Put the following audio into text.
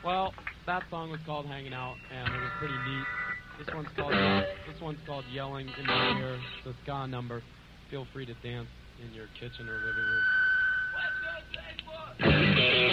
Well, that song was called "Hanging Out," and it was pretty neat. This one's called "Yelling in My Ear." It's a ska number. Feel free to dance in your kitchen or living room.